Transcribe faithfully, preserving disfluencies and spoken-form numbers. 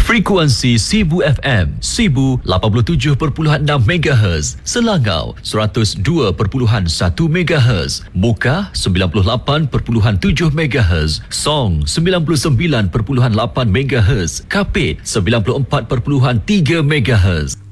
Frekuensi Sibu F M, Sibu lapan puluh tujuh perpuluhan enam megahertz, Selangau seratus dua perpuluhan satu megahertz, Muka sembilan puluh lapan perpuluhan tujuh megahertz, Song sembilan puluh sembilan perpuluhan lapan megahertz, Kapit sembilan puluh empat perpuluhan tiga megahertz.